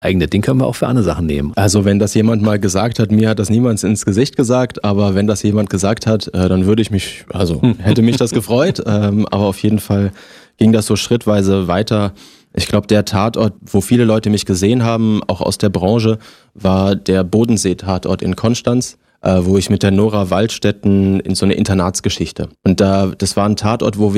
eigene Ding können wir auch für andere Sachen nehmen. Also wenn das jemand mal gesagt hat, mir hat das niemand ins Gesicht gesagt, aber wenn das jemand gesagt hat, dann hätte mich das gefreut, aber auf jeden Fall ging das so schrittweise weiter. Ich glaube, der Tatort, wo viele Leute mich gesehen haben, auch aus der Branche, war der Bodensee-Tatort in Konstanz, wo ich mit der Nora Waldstetten in so eine Internatsgeschichte. Und das war ein Tatort, wo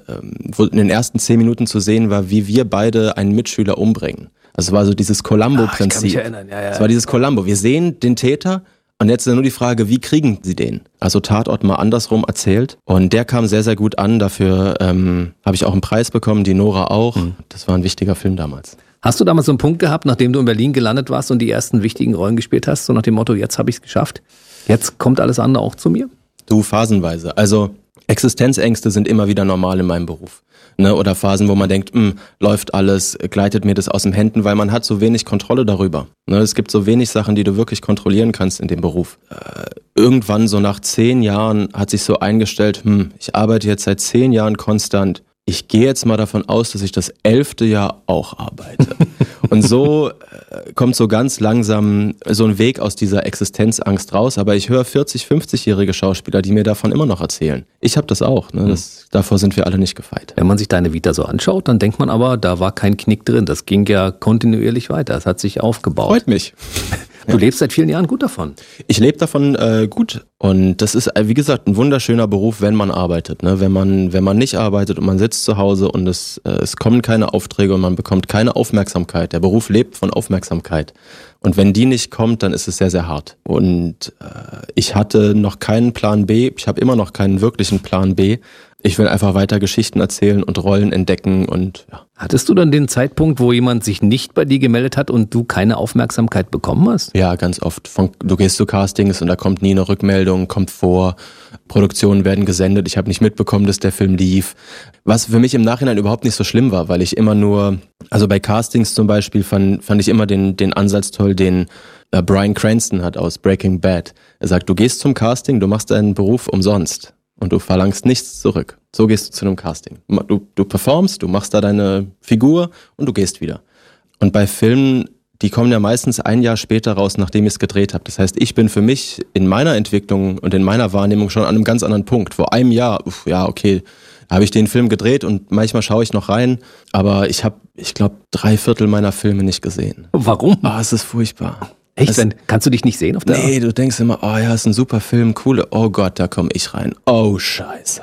in den ersten 10 Minuten zu sehen war, wie wir beide einen Mitschüler umbringen. Also es war so dieses Columbo-Prinzip. Ich kann mich erinnern, ja. Es war dieses Columbo. Wir sehen den Täter und jetzt ist nur die Frage, wie kriegen sie den? Also Tatort mal andersrum erzählt. Und der kam sehr, sehr gut an. Dafür habe ich auch einen Preis bekommen, die Nora auch. Das war ein wichtiger Film damals. Hast du damals so einen Punkt gehabt, nachdem du in Berlin gelandet warst und die ersten wichtigen Rollen gespielt hast, so nach dem Motto, jetzt habe ich es geschafft, jetzt kommt alles andere auch zu mir? Du, phasenweise. Also Existenzängste sind immer wieder normal in meinem Beruf. Ne? Oder Phasen, wo man denkt, läuft alles, gleitet mir das aus den Händen, weil man hat so wenig Kontrolle darüber. Ne? Es gibt so wenig Sachen, die du wirklich kontrollieren kannst in dem Beruf. Irgendwann so nach 10 Jahren hat sich so eingestellt, ich arbeite jetzt seit 10 Jahren konstant. Ich gehe jetzt mal davon aus, dass ich das 11. Jahr auch arbeite. Und so kommt so ganz langsam so ein Weg aus dieser Existenzangst raus. Aber ich höre 40-, 50-jährige Schauspieler, die mir davon immer noch erzählen. Ich habe das auch. Ne? Davor sind wir alle nicht gefeit. Wenn man sich deine Vita so anschaut, dann denkt man aber, da war kein Knick drin. Das ging ja kontinuierlich weiter. Es hat sich aufgebaut. Freut mich. Du lebst seit vielen Jahren gut davon. Ich lebe davon gut. Und das ist, wie gesagt, ein wunderschöner Beruf, wenn man arbeitet. Ne? Wenn man nicht arbeitet und man sitzt zu Hause und es kommen keine Aufträge und man bekommt keine Aufmerksamkeit. Der Beruf lebt von Aufmerksamkeit. Und wenn die nicht kommt, dann ist es sehr, sehr hart. Und ich hatte noch keinen Plan B. Ich habe immer noch keinen wirklichen Plan B. Ich will einfach weiter Geschichten erzählen und Rollen entdecken und ja. Hattest du dann den Zeitpunkt, wo jemand sich nicht bei dir gemeldet hat und du keine Aufmerksamkeit bekommen hast? Ja, ganz oft. Du gehst zu Castings und da kommt nie eine Rückmeldung, kommt vor, Produktionen werden gesendet. Ich habe nicht mitbekommen, dass der Film lief. Was für mich im Nachhinein überhaupt nicht so schlimm war, weil ich immer nur, also bei Castings zum Beispiel fand ich immer den Ansatz toll, den Bryan Cranston hat aus Breaking Bad. Er sagt, du gehst zum Casting, du machst deinen Beruf umsonst. Und du verlangst nichts zurück. So gehst du zu einem Casting. Du performst, du machst da deine Figur und du gehst wieder. Und bei Filmen, die kommen ja meistens 1 Jahr später raus, nachdem ich es gedreht habe. Das heißt, ich bin für mich in meiner Entwicklung und in meiner Wahrnehmung schon an einem ganz anderen Punkt. Vor einem Jahr, da habe ich den Film gedreht und manchmal schaue ich noch rein. Aber ich habe, ich glaube, 3/4 meiner Filme nicht gesehen. Warum? Es ist furchtbar. Echt? Kannst du dich nicht sehen auf der? Nee, du denkst immer, ist ein super Film, cool. Oh Gott, da komme ich rein. Oh, scheiße.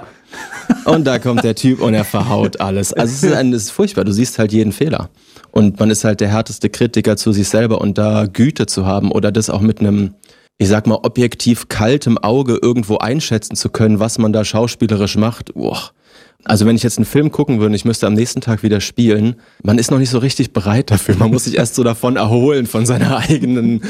Und da kommt der Typ und er verhaut alles. Also es ist furchtbar, du siehst halt jeden Fehler. Und man ist halt der härteste Kritiker zu sich selber und da Güte zu haben oder das auch mit einem, ich sag mal, objektiv kaltem Auge irgendwo einschätzen zu können, was man da schauspielerisch macht. Also wenn ich jetzt einen Film gucken würde und ich müsste am nächsten Tag wieder spielen, man ist noch nicht so richtig bereit dafür. Man muss sich erst so davon erholen, von seiner eigenen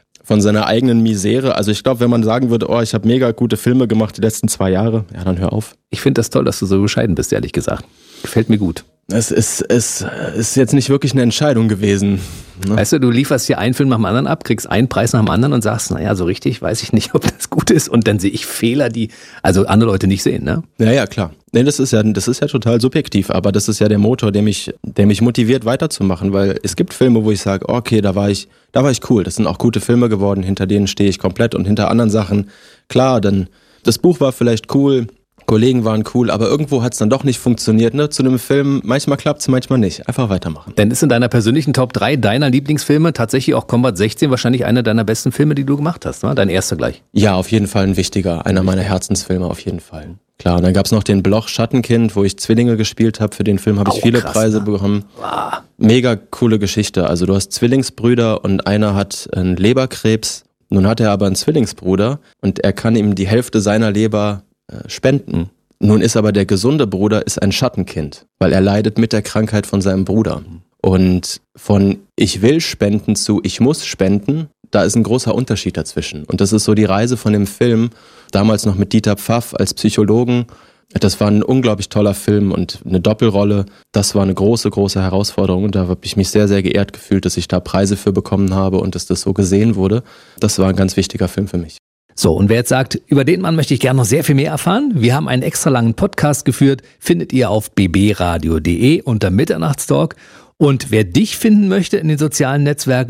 Misere. Also ich glaube, wenn man sagen würde, ich habe mega gute Filme gemacht die letzten 2 Jahre, ja, dann hör auf. Ich finde das toll, dass du so bescheiden bist, ehrlich gesagt. Gefällt mir gut. Es ist jetzt nicht wirklich eine Entscheidung gewesen. Ne? Weißt du lieferst hier einen Film nach dem anderen ab, kriegst einen Preis nach dem anderen und sagst, so richtig weiß ich nicht, ob das gut ist. Und dann sehe ich Fehler, die also andere Leute nicht sehen, ne? Ja, klar. Nee, das ist ja total subjektiv, aber das ist ja der Motor, der mich motiviert weiterzumachen, weil es gibt Filme, wo ich sage, okay, da war ich cool. Das sind auch gute Filme geworden, hinter denen stehe ich komplett und hinter anderen Sachen, klar, dann das Buch war vielleicht cool, Kollegen waren cool, aber irgendwo hat es dann doch nicht funktioniert. Ne? Zu einem Film, manchmal klappt es, manchmal nicht. Einfach weitermachen. Dann ist in deiner persönlichen Top 3 deiner Lieblingsfilme tatsächlich auch Combat 16 wahrscheinlich einer deiner besten Filme, die du gemacht hast, ne? Dein erster gleich. Ja, auf jeden Fall ein wichtiger, einer meiner Herzensfilme auf jeden Fall. Klar, und dann gab es noch den Bloch Schattenkind, wo ich Zwillinge gespielt habe. Für den Film habe ich viele Preise bekommen. Wow. Mega coole Geschichte. Also du hast Zwillingsbrüder und einer hat einen Leberkrebs. Nun hat er aber einen Zwillingsbruder und er kann ihm die Hälfte seiner Leber spenden. Nun ist aber der gesunde Bruder ein Schattenkind, weil er leidet mit der Krankheit von seinem Bruder. Und von ich will spenden zu ich muss spenden, da ist ein großer Unterschied dazwischen. Und das ist so die Reise von dem Film, damals noch mit Dieter Pfaff als Psychologen. Das war ein unglaublich toller Film und eine Doppelrolle. Das war eine große, große Herausforderung und da habe ich mich sehr, sehr geehrt gefühlt, dass ich da Preise für bekommen habe und dass das so gesehen wurde. Das war ein ganz wichtiger Film für mich. So, und wer jetzt sagt, über den Mann möchte ich gerne noch sehr viel mehr erfahren, wir haben einen extra langen Podcast geführt, findet ihr auf bbradio.de unter Mitternachtstalk. Und wer dich finden möchte in den sozialen Netzwerken,